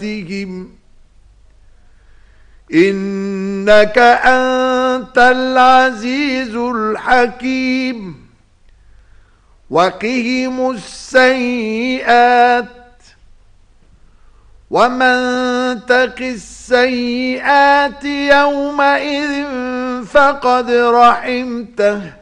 إنك أنت العزيز الحكيم. وقهم السيئات، ومن تق السيئات يومئذ فقد رحمته